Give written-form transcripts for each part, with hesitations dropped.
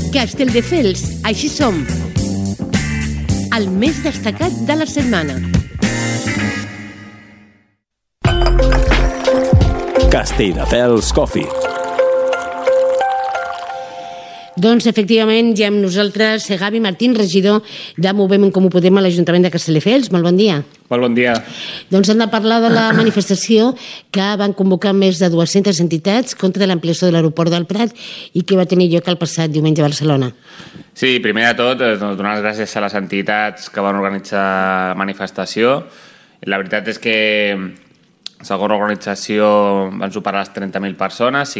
Castelldefels, així som. El més destacat de la setmana. Castelldefels Coffee. Doncs, efectivament, ja amb nosaltres Gavi Martín, regidor de Movem en Comú Podem a l'Ajuntament de Castelldefels. Molt bon dia. Molt bon dia. Doncs hem de parlar de la manifestació que van convocar més de 200 entitats contra l'ampliació de l'aeroport del Prat i que va tenir lloc el passat diumenge a Barcelona. Sí, primer de tot, donar les gràcies a les entitats que van organitzar la manifestació. La veritat és que segons l'organització van superar les 30.000 persones,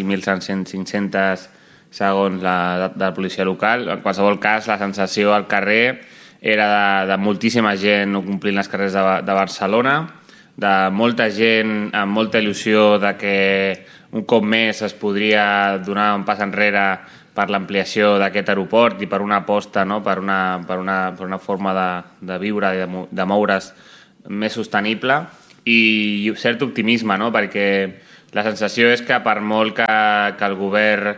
5.500 segons la policia local. En qualsevol cas, la sensació al carrer era de moltíssima gent omplint les carrers de Barcelona, de molta gent amb molta il·lusió de que un cop més es podria donar un pas enrere per l'ampliació d'aquest aeroport i per una aposta, no? per una forma de viure i de moure's més sostenible, i cert optimisme, no? Perquè la sensació és que per molt que el govern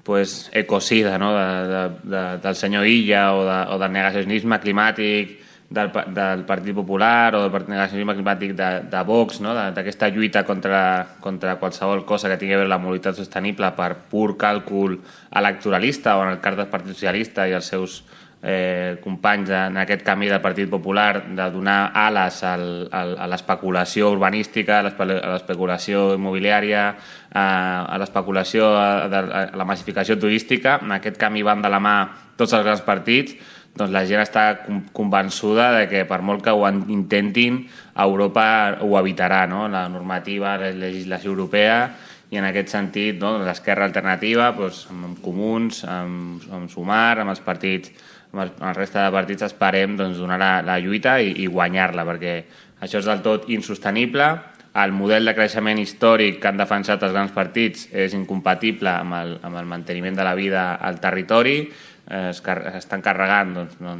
ecocida, no? del senyor Illa o del negacionisme climàtic del Partit Popular o del negacionisme climàtic de Vox, no? D'aquesta lluita contra qualsevol cosa que tingui a veure la mobilitat sostenible per pur càlcul electoralista, o en el cas del Partit Socialista i els seus companys en aquest camí del Partit Popular de donar ales a l'especulació urbanística, a l'especulació immobiliària, a l'especulació, a la massificació turística. En aquest camí van de la mà tots els grans partits. Doncs la gent està convençuda de que per molt que ho intentin, Europa ho evitarà, no? La normativa, la legislació europea, i en aquest sentit, no? L'esquerra alternativa, amb Comuns, amb Sumar, amb els partits, amb la resta de partits, esperem donar la lluita i guanyar-la, perquè això és del tot insostenible. El model de creixement històric que han defensat els grans partits és incompatible amb el manteniment de la vida al territori. Estan carregant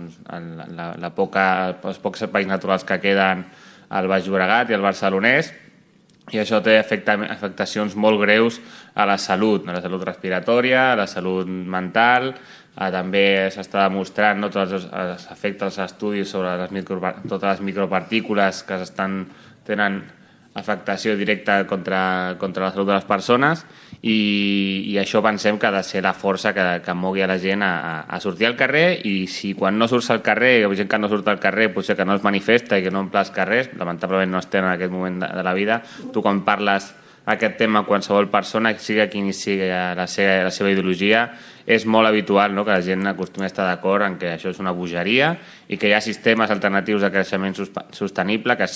els pocs espais naturals que queden al Baix Llobregat i al Barcelonès, i això té afectacions molt greus a la salut respiratòria, a la salut mental. També s'està demostrant, no, tots els efectes dels estudis sobre totes les micropartícules que tenen afectació directa contra la salut de les persones, i això pensem que ha de ser la força que mogui a la gent a sortir al carrer. I si quan no surts al carrer, o gent que no surt al carrer, potser que no es manifesta i que no omple els carrers, lamentablement no estem en aquest moment de la vida, tu quan parles aquest tema a qualsevol persona, sigui quina sigui la seva ideologia, és molt habitual, no?, que la gent acostumi a estar d'acord en que això és una bogeria i que hi ha sistemes alternatius de creixement sostenible que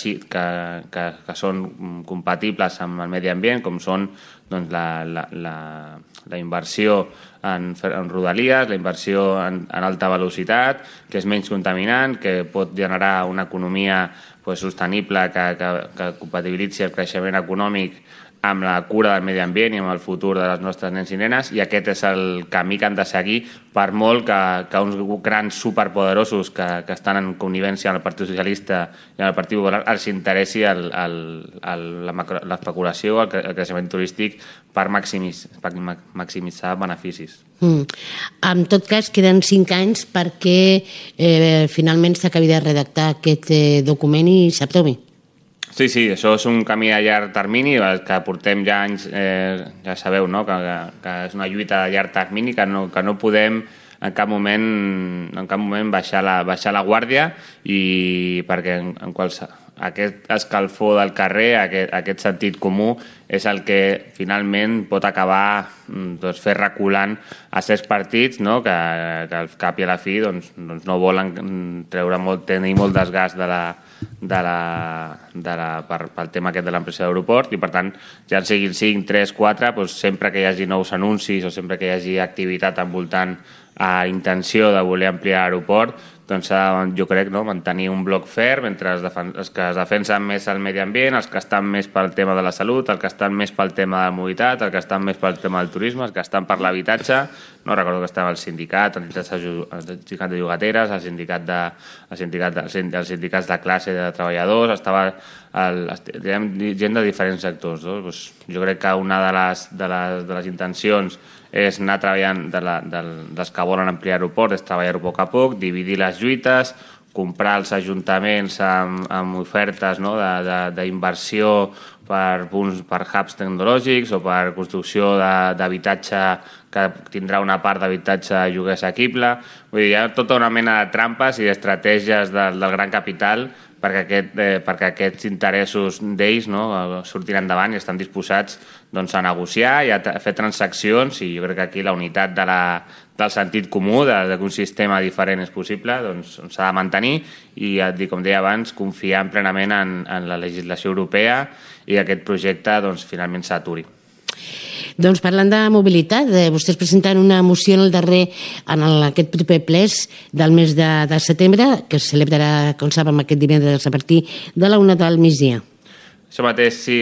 són compatibles amb el medi ambient, com són la inversió en rodalies, la inversió en alta velocitat, que és menys contaminant, que pot generar una economia sostenible que compatibilitzi el creixement econòmic amb la cura del medi ambient i amb el futur de les nostres nens i nenes. I aquest és el camí que han de seguir, per molt que uns grans superpoderosos que estan en connivència amb el Partit Socialista i amb el Partit Popular els interessi l'especulació, el creixement turístic, per maximitzar beneficis. En tot cas, queden 5 anys perquè finalment s'acabi de redactar aquest document i s'aprovi. Sí, això és un camí a llarg termini, que portem ja anys, ja sabeu, no?, que és una lluita a llarg termini, que no podem en cap moment baixar la guàrdia, i perquè aquest escalfor del carrer, aquest sentit comú, és el que finalment pot acabar fer reculant a certs partits, no?, que al cap i a la fi no volen tenir molt desgast pel tema aquest de l'ampliació de l'aeroport, i per tant, ja en siguin 5, 3, 4, sempre que hi hagi nous anuncis o sempre que hi hagi activitat envoltant a intenció de voler ampliar l'aeroport, doncs jo crec, no, mantenir un bloc ferm entre els que es defensen més el medi ambient, els que estan més pel tema de la salut, els que estan més pel tema de la mobilitat, els que estan més pel tema del turisme, els que estan per l'habitatge. No recordo que estava el sindicat, el sindicat de llogateres, els sindicats de classe de treballadors, estava gent de diferents sectors. Jo crec que una de les intencions és anar treballant dels que volen ampliar l'aeroport, és treballar-ho a poc a poc, dividir les lluites, comprar els ajuntaments amb ofertes, no?, d'inversió per hubs tecnològics o per construcció d'habitatge que tindrà una part d'habitatge de lloguer assequible. Vull dir, hi ha tota una mena de trampes i d'estratègies del gran capital perquè aquests interessos d'ells, no?, surtin endavant i estan disposats, doncs, a negociar i a fer transaccions, i jo crec que aquí la unitat del sentit comú, que un sistema diferent és possible, doncs s'ha de mantenir i, com deia abans, confiar plenament en la legislació europea i que aquest projecte, doncs, finalment s'aturi. Doncs parlant de mobilitat, vostès presenten una moció en aquest proper ple del mes de setembre, que es celebrarà, com sabem, aquest divendres a partir de la 1 del migdia. Això mateix, sí.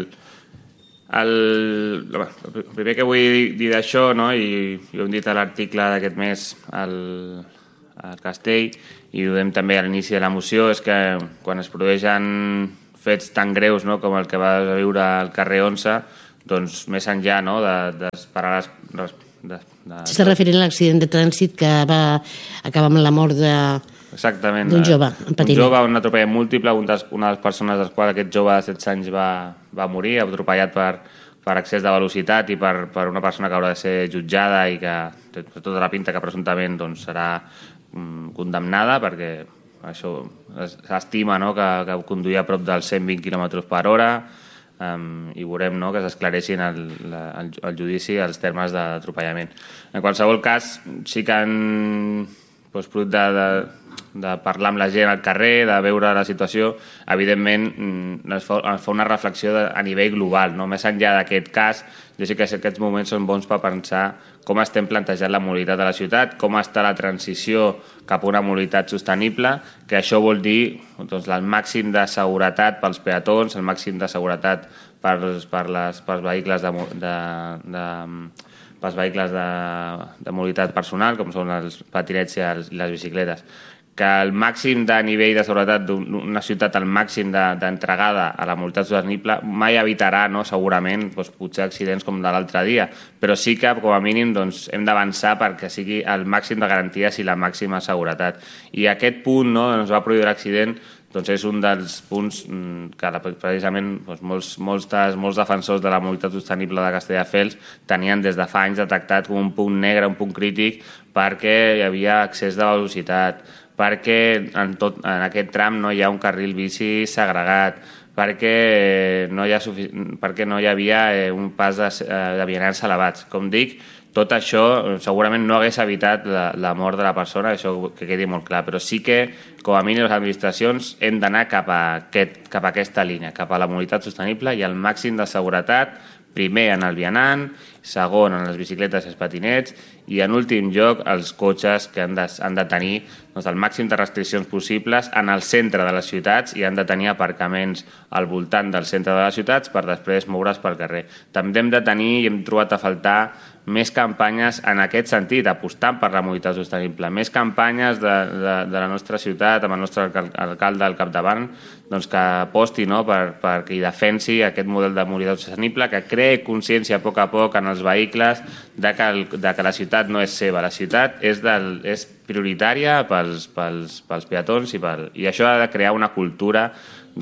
El primer que vull dir d'això, no?, i ho hem dit a l'article d'aquest mes al Castell, i ho dèiem també a l'inici de la moció, és que quan es produeixen fets tan greus, no?, com el que va viure al carrer 11, doncs més enllà, no?, d'esperar S'està referint a l'accident de trànsit que va acabar amb la mort d'un jove en patinet. Un jove, un atropellat múltiple, una de les persones dels quals aquest jove de 16 anys va morir, atropellat per excés de velocitat i per una persona que haurà de ser jutjada i que té tota la pinta que presumptament doncs, serà condemnada, perquè això s'estima, no?, que conduïa a prop dels 120 km per hora, i veurem, no?, que s'esclareixin el judici als termes d'atropellament. En qualsevol cas, sí que fruit de parlar amb la gent al carrer, de veure la situació, evidentment es fa una reflexió a nivell global, no? Més enllà d'aquest cas, jo sé que aquests moments són bons per pensar com estem plantejant la mobilitat de la ciutat, com està la transició cap a una mobilitat sostenible, que això vol dir doncs, el màxim de seguretat pels peatons, el màxim de seguretat pels vehicles de mobilitat personal, com són els patinets i les bicicletes. Que el màxim de nivell de seguretat d'una ciutat, el màxim d'entregada a la mobilitat sostenible, mai evitarà, no, segurament, potser accidents com de l'altre dia, però sí que, com a mínim, hem d'avançar perquè sigui el màxim de garanties i la màxima seguretat. I aquest punt, no, on es va produir l'accident, és un dels punts que precisament molts defensors de la mobilitat sostenible de Castelldefels tenien des de fa anys detectat com un punt negre, un punt crític, perquè hi havia excés de velocitat, perquè en aquest tram no hi ha un carril bici segregat, perquè no hi havia un pas de vianants elevats. Com dic, tot això segurament no hagués evitat la mort de la persona, això que quedi molt clar, però sí que, com a mínim, les administracions hem d'anar cap a aquesta línia, cap a la mobilitat sostenible i el màxim de seguretat, primer en el vianant, segon en les bicicletes i els patinets i en últim lloc els cotxes que han de tenir el màxim de restriccions possibles en el centre de les ciutats i han de tenir aparcaments al voltant del centre de les ciutats per després moure's pel carrer. També hem de tenir i hem trobat a faltar més campanyes en aquest sentit, apostant per la mobilitat sostenible, més campanyes de la nostra ciutat, amb el nostre alcalde al capdavant, que aposti perquè hi defensi aquest model de mobilitat sostenible, que creï consciència a poc en els vehicles de que la ciutat no és seva, la ciutat és prioritària pels peatons i això ha de crear una cultura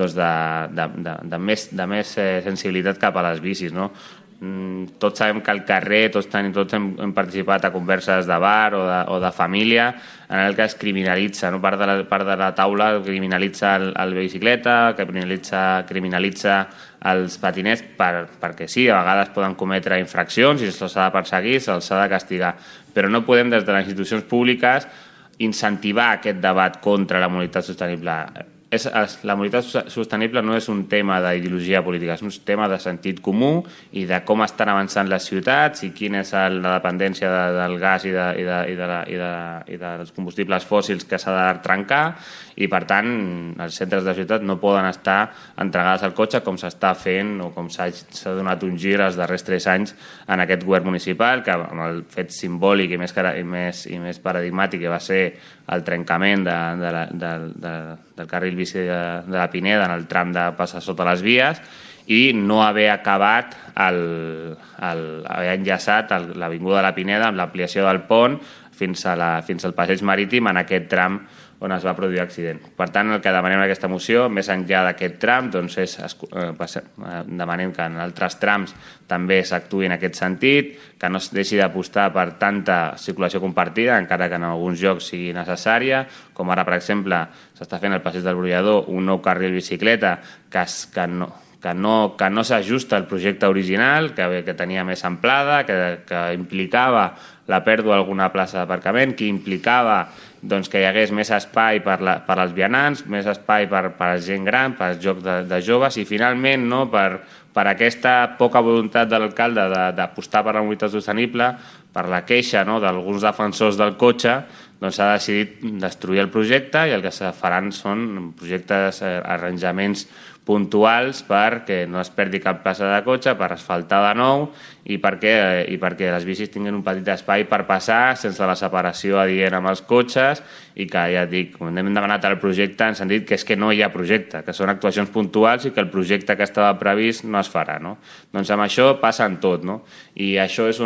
de més sensibilitat cap a les bicis, no? Tots sabem que al carrer tots hem participat a converses de bar o de família en el que es criminalitza, no? Part de la taula criminalitza el bicicleta, criminalitza els patinets perquè sí, a vegades poden cometre infraccions i se'ls ha de perseguir, se'ls ha de castigar, però no podem des de les institucions públiques incentivar aquest debat contra la mobilitat sostenible. La mobilitat sostenible no és un tema d'ideologia política, és un tema de sentit comú i de com estan avançant les ciutats i quina és la dependència del gas i dels combustibles fòssils que s'ha de trencar i, per tant, els centres de ciutat no poden estar entregades al cotxe com s'està fent o com s'ha donat un gir els darrers 3 anys en aquest govern municipal, que amb el fet simbòlic i més paradigmàtic que va ser el trencament del carril bici de la Pineda en el tram de passar sota les vies i no haver acabat haver enllaçat l'Avinguda de la Pineda amb l'ampliació del pont fins al passeig marítim en aquest tram on es va produir l'accident. Per tant, el que demanem en aquesta moció, més enllà d'aquest tram, doncs demanem que en altres trams també s'actuï en aquest sentit, que no es deixi d'apostar per tanta circulació compartida, encara que en alguns llocs sigui necessària, com ara, per exemple, s'està fent al passeig del Brollador un nou carril bicicleta que no s'ajusta al projecte original, que tenia més amplada, que implicava la pèrdua d'alguna plaça d'aparcament, que implicava que hi hagués més espai per als vianants, més espai per a gent gran, per al joc de joves, i finalment per aquesta poca voluntat de l'alcalde d'apostar per la mobilitat sostenible, per la queixa d'alguns defensors del cotxe, s'ha decidit destruir el projecte i el que se faran són projectes, arranjaments puntuals perquè no es perdi cap plaça de cotxe, per asfaltar de nou i perquè les bicis tinguin un petit espai per passar sense la separació adient amb els cotxes i que, ja et dic, hem demanat el projecte en sentit que és que no hi ha projecte, que són actuacions puntuals i que el projecte que estava previst no es farà. Doncs amb això passa en tot, i això és